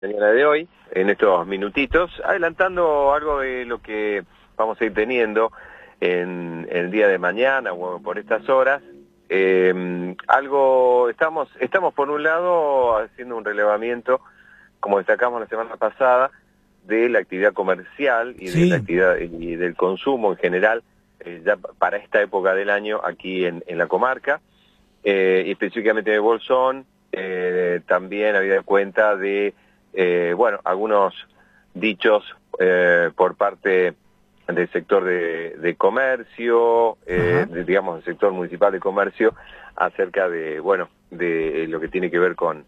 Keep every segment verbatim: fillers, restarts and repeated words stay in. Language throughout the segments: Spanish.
Mañana de hoy, en estos minutitos, adelantando algo de lo que vamos a ir teniendo en, en el día de mañana o por estas horas. Eh, algo, estamos, estamos por un lado haciendo un relevamiento, como destacamos la semana pasada, de la actividad comercial y Sí. de la actividad y del consumo en general, eh, ya para esta época del año aquí en, en la comarca, eh, y específicamente de Bolsón. Eh, también había cuenta de Eh, bueno, algunos dichos eh, por parte del sector de, de comercio, eh, de, digamos, del sector municipal de comercio, acerca de, bueno, de lo que tiene que ver con,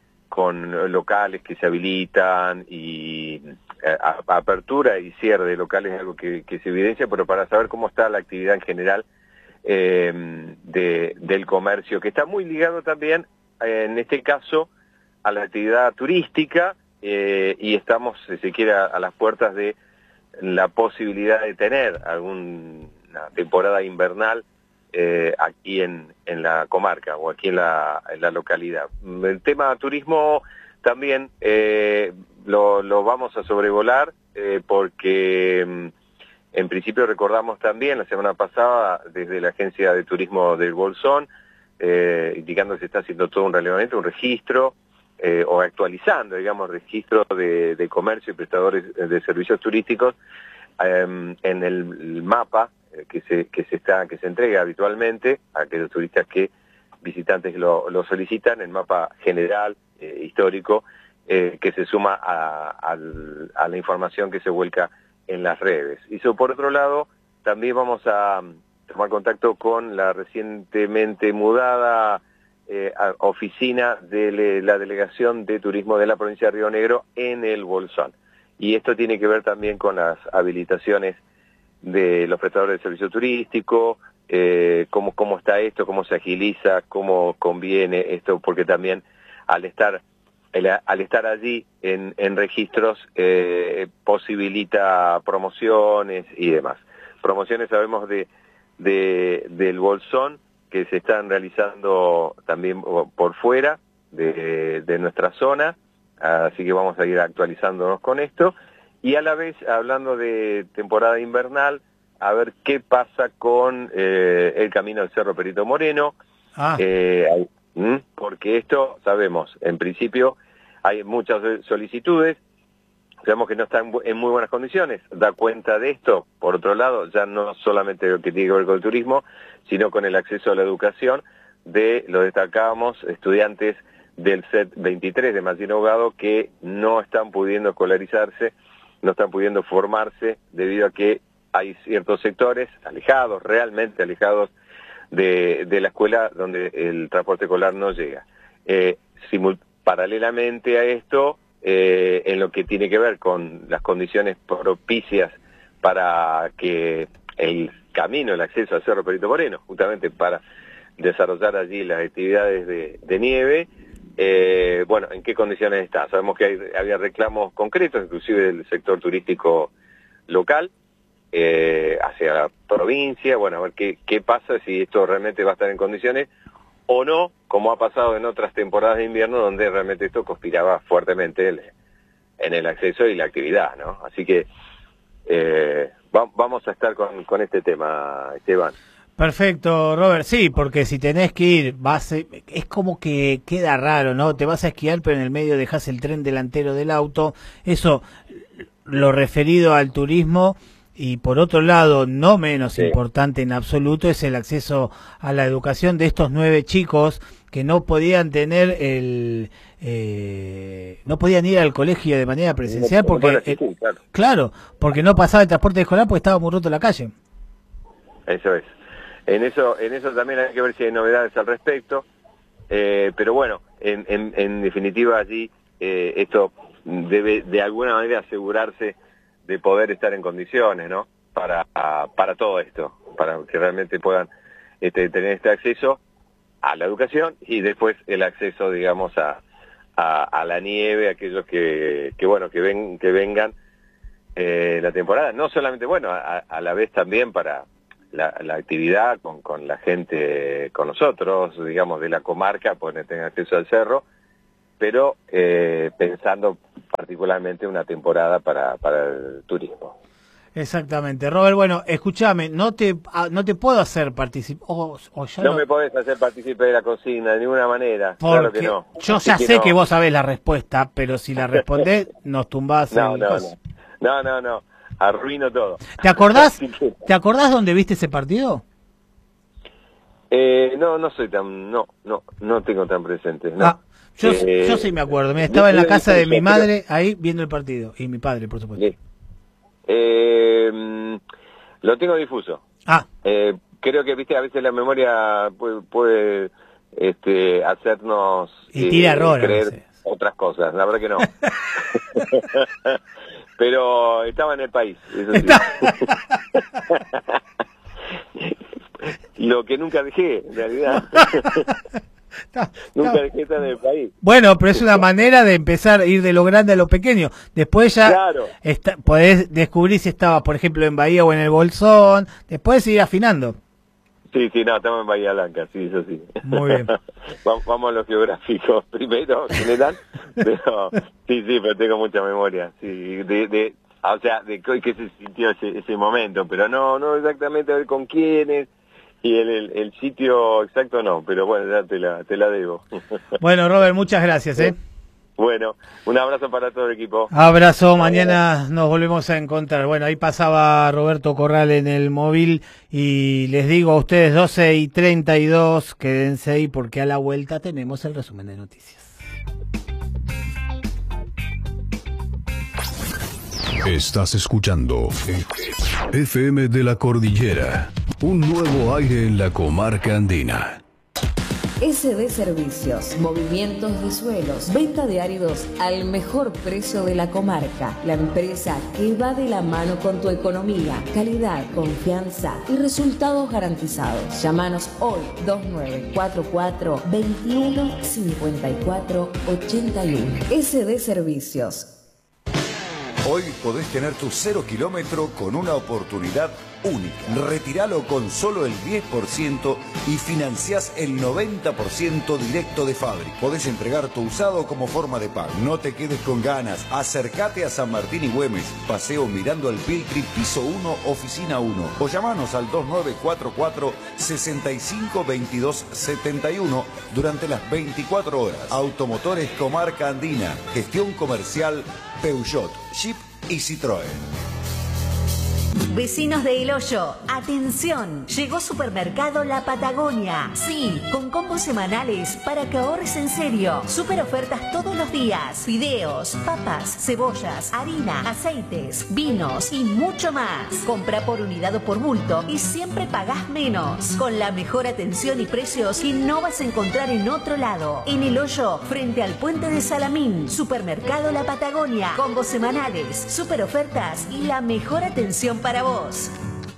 con locales que se habilitan y eh, a, apertura y cierre de locales es algo que, que se evidencia, pero para saber cómo está la actividad en general eh, de, del comercio, que está muy ligado también, eh, en este caso, a la actividad turística, eh, y estamos, si se quiere, a, a las puertas de la posibilidad de tener alguna temporada invernal eh, aquí en, en la comarca o aquí en la, en la localidad. El tema turismo también eh, lo, lo vamos a sobrevolar eh, porque en principio recordamos también la semana pasada desde la Agencia de Turismo del Bolsón, eh, indicando que se está haciendo todo un relevamiento, un registro, Eh, o actualizando, digamos, registro de, de comercio y prestadores de servicios turísticos eh, en el, el mapa eh, que se que se está que se entrega habitualmente a aquellos turistas que visitantes lo, lo solicitan, el mapa general eh, histórico eh, que se suma a, a, a la información que se vuelca en las redes. Y so, por otro lado, también vamos a tomar contacto con la recientemente mudada Eh, oficina de le, la Delegación de Turismo de la provincia de Río Negro en el Bolsón. Y esto tiene que ver también con las habilitaciones de los prestadores de servicio turístico, eh, cómo, cómo está esto, cómo se agiliza, cómo conviene esto, porque también al estar, el, al estar allí en, en registros eh, posibilita promociones y demás. Promociones sabemos de, de del Bolsón, que se están realizando también por fuera de, de nuestra zona, así que vamos a ir actualizándonos con esto, y a la vez, hablando de temporada invernal, a ver qué pasa con eh, el camino del Cerro Perito Moreno, Ah. eh, porque esto, sabemos, en principio hay muchas solicitudes, sabemos que no está en, en muy buenas condiciones, da cuenta de esto, por otro lado, ya no solamente lo que tiene que ver con el turismo, sino con el acceso a la educación de, lo destacábamos, estudiantes del C E T veintitrés de Martín Ahogado que no están pudiendo escolarizarse, no están pudiendo formarse debido a que hay ciertos sectores alejados, realmente alejados de, de la escuela donde el transporte escolar no llega. Eh, simul- paralelamente a esto, Eh, en lo que tiene que ver con las condiciones propicias para que el camino, el acceso al Cerro Perito Moreno, justamente para desarrollar allí las actividades de, de nieve, eh, bueno, ¿en qué condiciones está? Sabemos que hay, había reclamos concretos, inclusive del sector turístico local, eh, hacia la provincia, bueno, a ver qué, qué pasa, si esto realmente va a estar en condiciones, o no, como ha pasado en otras temporadas de invierno, donde realmente esto conspiraba fuertemente el, en el acceso y la actividad, ¿no? Así que eh, va, vamos a estar con, con este tema, Esteban. Perfecto, Robert. Sí, porque si tenés que ir, vas, es como que queda raro, ¿no? Te vas a esquiar, pero en el medio dejás el tren delantero del auto. Eso, lo referido al turismo. Y por otro lado, no menos Sí. importante en absoluto, es el acceso a la educación de estos nueve chicos que no podían tener el... Eh, no podían ir al colegio de manera presencial No, porque... bueno, sí, Eh, sí, claro. claro, porque no pasaba el transporte escolar porque estaba muy roto la calle. Eso es. En eso, en eso también hay que ver si hay novedades al respecto, eh, pero bueno, en, en, en definitiva allí eh, esto debe de alguna manera asegurarse de poder estar en condiciones, ¿no? Para, para todo esto, para que realmente puedan este, tener este acceso a la educación y después el acceso, digamos, a, a, a la nieve, aquellos que, que bueno, que ven, que vengan eh, la temporada, no solamente, bueno, a, a la vez también para la, la actividad con, con la gente, con nosotros, digamos, de la comarca, pues tengan acceso al cerro, pero eh, pensando particularmente una temporada para, para el turismo. Exactamente. Robert, bueno, escúchame, no te no te puedo hacer participar. Oh, oh, no, no lo... me podés hacer partícipe de la consigna de ninguna manera. Claro que no. Yo ya que sé no. que vos sabés la respuesta, pero si la respondés, nos tumbás no, el no, coso. no, no, no, no, arruino todo. ¿Te acordás? que... ¿Te acordás dónde viste ese partido? Eh, no, no soy tan, no, no, no tengo tan presente. No. Ah, yo, eh, yo sí me acuerdo. Mira, estaba en la casa de mi madre ahí viendo el partido y mi padre, por supuesto. Eh, lo tengo difuso. Ah. Eh, creo que, viste, a veces la memoria puede, puede este, hacernos y tira eh, error, creer otras cosas. La verdad que no. Pero estaba en el país, eso sí. Lo que nunca dejé, en realidad. Está, nunca está. dejé estar en el país. Bueno, pero es una manera de empezar a ir de lo grande a lo pequeño. Después ya claro. está, podés descubrir si estabas, por ejemplo, en Bahía o en el Bolsón. Después ir afinando. Sí, sí, no, estamos en Bahía Blanca, sí, eso sí. Muy bien. Vamos a lo geográfico primero, general. Pero, sí, sí, pero tengo mucha memoria. Sí, de, de, o sea, de qué se sintió ese, ese momento. Pero no, no exactamente a ver con quiénes. Y el, el, el sitio exacto no, pero bueno, ya te la, te la debo. Bueno, Robert, muchas gracias, ¿eh? Bueno, un abrazo para todo el equipo. Abrazo, mañana nos volvemos a encontrar. Bueno, ahí pasaba Roberto Corral en el móvil y les digo a ustedes doce y treinta y dos, quédense ahí porque a la vuelta tenemos el resumen de noticias. Estás escuchando F M de la Cordillera, un nuevo aire en la comarca andina. S D Servicios, movimientos de suelos, venta de áridos al mejor precio de la comarca. La empresa que va de la mano con tu economía, calidad, confianza y resultados garantizados. Llámanos hoy dos nueve cuatro cuatro, veintiuno cincuenta y cuatro ochenta y uno. S D Servicios. Hoy podés tener tu cero kilómetro con una oportunidad única. Retiralo con solo el diez por ciento y financiás el noventa por ciento directo de fábrica. Podés entregar tu usado como forma de pago. No te quedes con ganas. Acércate a San Martín y Güemes. Paseo Mirando al Piltri, piso uno, oficina uno. O llamanos al dos nueve cuatro cuatro, seis cinco dos dos siete uno durante las veinticuatro horas. Automotores Comarca Andina. Gestión comercial Peugeot, Jeep y Citroën. Vecinos de El Hoyo, atención, llegó Supermercado La Patagonia. Sí, con combos semanales para que ahorres en serio. Super ofertas todos los días. Fideos, papas, cebollas, harina, aceites, vinos y mucho más. Compra por unidad o por bulto y siempre pagás menos. Con la mejor atención y precios que no vas a encontrar en otro lado. En El Hoyo, frente al puente de Salamín. Supermercado La Patagonia. Combos semanales, super ofertas y la mejor atención para vos.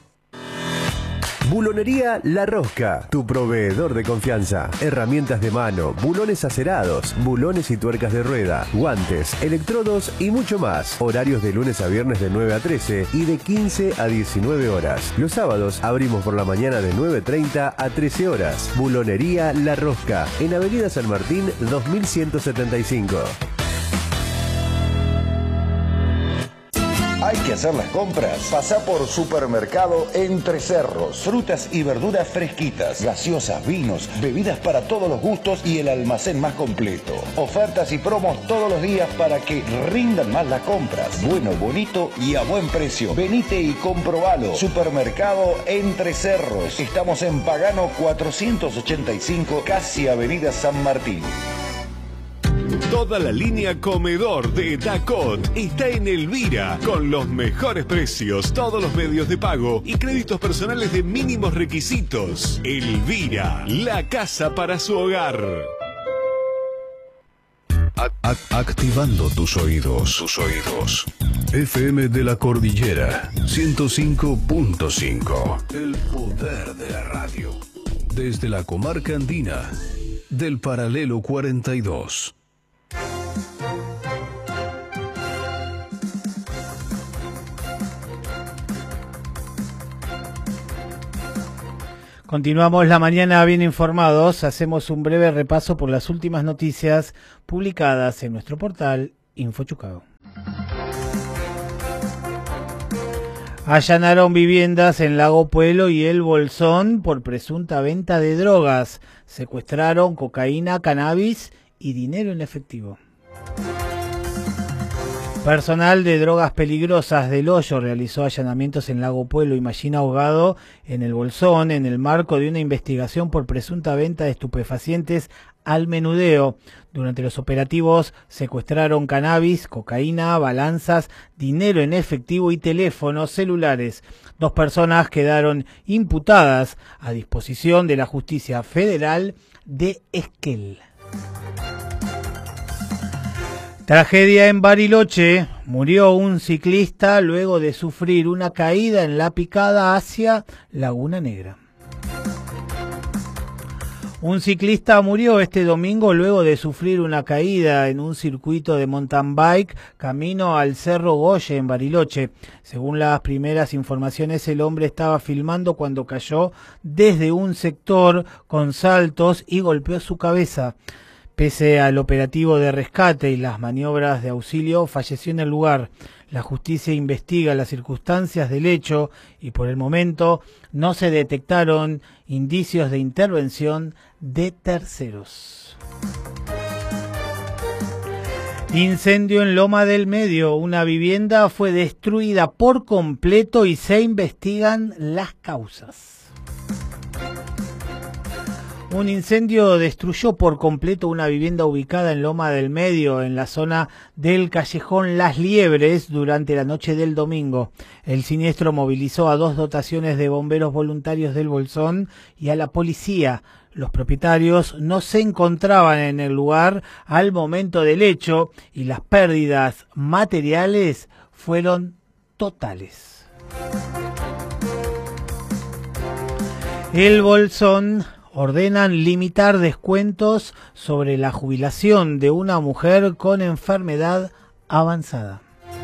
Bulonería La Rosca, tu proveedor de confianza. Herramientas de mano, bulones acerados, bulones y tuercas de rueda, guantes, electrodos y mucho más. Horarios de lunes a viernes de nueve a trece y de quince a diecinueve horas. Los sábados abrimos por la mañana de nueve treinta a trece horas. Bulonería La Rosca, en Avenida San Martín dos mil ciento setenta y cinco. Hay que hacer las compras. Pasá por Supermercado Entre Cerros. Frutas y verduras fresquitas, gaseosas, vinos, bebidas para todos los gustos y el almacén más completo. Ofertas y promos todos los días para que rindan más las compras. Bueno, bonito y a buen precio. Venite y comprobalo. Supermercado Entre Cerros. Estamos en Pagano cuatrocientos ochenta y cinco, casi Avenida San Martín. Toda la línea comedor de Dacot está en Elvira, con los mejores precios, todos los medios de pago y créditos personales de mínimos requisitos. Elvira, la casa para su hogar. Act activando tus oídos, tus oídos. F M de la Cordillera, ciento cinco punto cinco. El poder de la radio. Desde la comarca andina, del paralelo cuarenta y dos. Continuamos la mañana bien informados. Hacemos un breve repaso por las últimas noticias publicadas en nuestro portal InfoChucago. Allanaron viviendas en Lago Puelo y El Bolsón por presunta venta de drogas. Secuestraron cocaína, cannabis y dinero en efectivo. Personal de drogas peligrosas del Hoyo realizó allanamientos en Lago Puelo y Mallín Ahogado en El Bolsón en el marco de una investigación por presunta venta de estupefacientes al menudeo. Durante los operativos secuestraron cannabis, cocaína, balanzas, dinero en efectivo y teléfonos celulares. Dos personas quedaron imputadas a disposición de la Justicia Federal de Esquel. Tragedia en Bariloche. Murió un ciclista luego de sufrir una caída en la picada hacia Laguna Negra. Un ciclista murió este domingo luego de sufrir una caída en un circuito de mountain bike camino al Cerro Goye en Bariloche. Según las primeras informaciones, el hombre estaba filmando cuando cayó desde un sector con saltos y golpeó su cabeza. Pese al operativo de rescate y las maniobras de auxilio, falleció en el lugar. La justicia investiga las circunstancias del hecho y por el momento no se detectaron indicios de intervención de terceros. Incendio en Loma del Medio. Una vivienda fue destruida por completo y se investigan las causas. Un incendio destruyó por completo una vivienda ubicada en Loma del Medio, en la zona del callejón Las Liebres, durante la noche del domingo. El siniestro movilizó a dos dotaciones de bomberos voluntarios del Bolsón y a la policía. Los propietarios no se encontraban en el lugar al momento del hecho y las pérdidas materiales fueron totales. El Bolsón. Ordenan limitar descuentos sobre la jubilación de una mujer con enfermedad avanzada.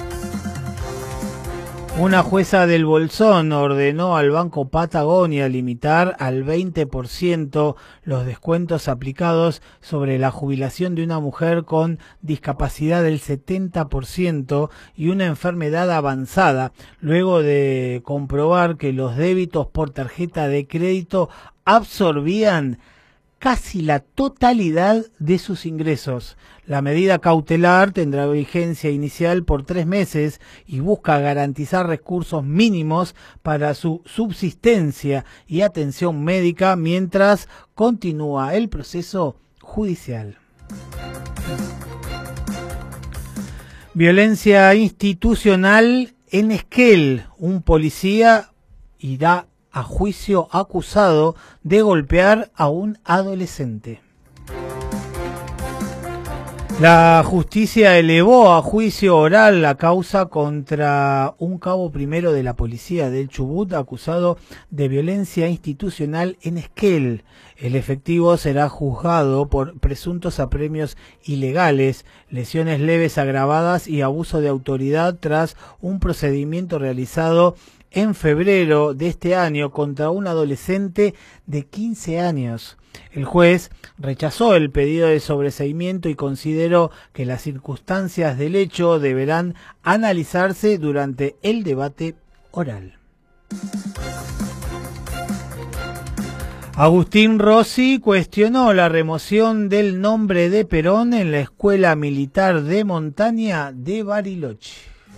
Una jueza del Bolsón ordenó al Banco Patagonia limitar al veinte por ciento los descuentos aplicados sobre la jubilación de una mujer con discapacidad del setenta por ciento y una enfermedad avanzada, luego de comprobar que los débitos por tarjeta de crédito absorbían casi la totalidad de sus ingresos. La medida cautelar tendrá vigencia inicial por tres meses y busca garantizar recursos mínimos para su subsistencia y atención médica mientras continúa el proceso judicial. Violencia institucional en Esquel. Un policía irá a juicio acusado de golpear a un adolescente. La justicia elevó a juicio oral la causa contra un cabo primero de la policía del Chubut acusado de violencia institucional en Esquel. El efectivo será juzgado por presuntos apremios ilegales, lesiones leves agravadas y abuso de autoridad tras un procedimiento realizado en febrero de este año contra un adolescente de quince años. El juez rechazó el pedido de sobreseimiento y consideró que las circunstancias del hecho deberán analizarse durante el debate oral. Agustín Rossi cuestionó la remoción del nombre de Perón en la Escuela Militar de Montaña de Bariloche.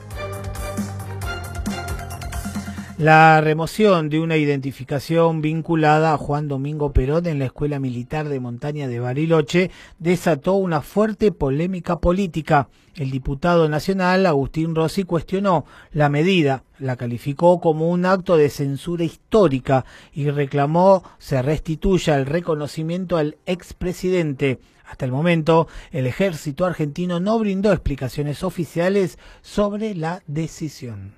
La remoción de una identificación vinculada a Juan Domingo Perón en la Escuela Militar de Montaña de Bariloche desató una fuerte polémica política. El diputado nacional Agustín Rossi cuestionó la medida, la calificó como un acto de censura histórica y reclamó se restituya el reconocimiento al expresidente. Hasta el momento, el ejército argentino no brindó explicaciones oficiales sobre la decisión.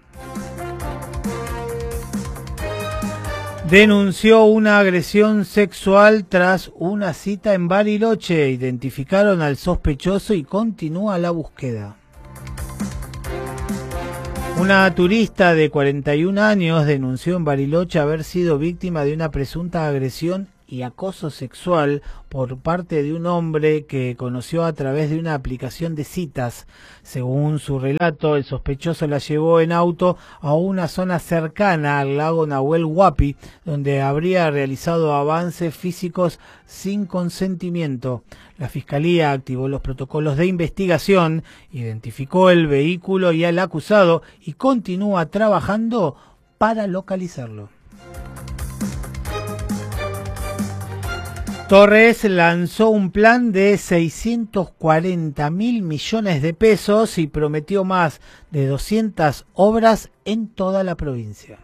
Denunció una agresión sexual tras una cita en Bariloche. Identificaron al sospechoso y continúa la búsqueda. Una turista de cuarenta y un años denunció en Bariloche haber sido víctima de una presunta agresión y acoso sexual por parte de un hombre que conoció a través de una aplicación de citas. Según su relato, el sospechoso la llevó en auto a una zona cercana al lago Nahuel Huapi, donde habría realizado avances físicos sin consentimiento. La Fiscalía activó los protocolos de investigación, identificó el vehículo y al acusado y continúa trabajando para localizarlo. Torres lanzó un plan de seiscientos cuarenta mil millones de pesos y prometió más de doscientas obras en toda la provincia.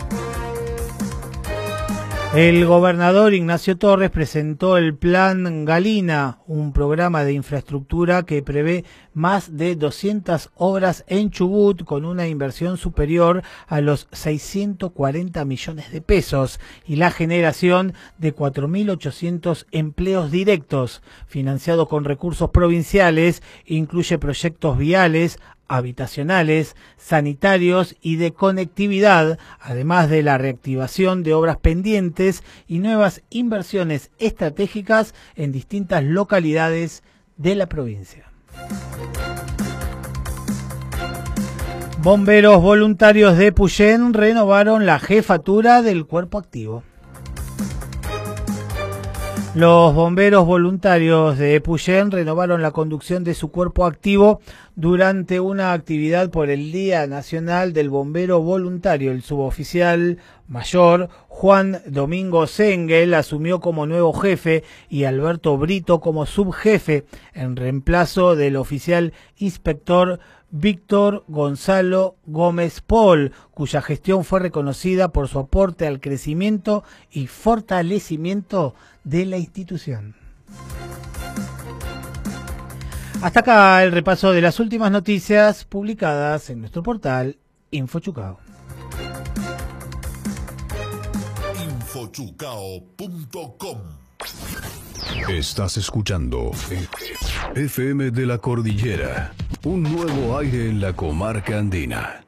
El gobernador Ignacio Torres presentó el Plan Galina, un programa de infraestructura que prevé más de doscientas obras en Chubut con una inversión superior a los seiscientos cuarenta millones de pesos y la generación de cuatro mil ochocientos empleos directos, financiado con recursos provinciales, incluye proyectos viales, habitacionales, sanitarios y de conectividad, además de la reactivación de obras pendientes y nuevas inversiones estratégicas en distintas localidades de la provincia. Bomberos voluntarios de Puyén renovaron la jefatura del cuerpo activo. Los bomberos voluntarios de Puyén renovaron la conducción de su cuerpo activo durante una actividad por el Día Nacional del Bombero Voluntario. El suboficial mayor Juan Domingo Sengel asumió como nuevo jefe y Alberto Brito como subjefe, en reemplazo del oficial inspector Víctor Gonzalo Gómez Paul, cuya gestión fue reconocida por su aporte al crecimiento y fortalecimiento de la institución. Hasta acá el repaso de las últimas noticias publicadas en nuestro portal InfoChucao. Infochucao punto com. Estás escuchando F M de la Cordillera, un nuevo aire en la comarca andina.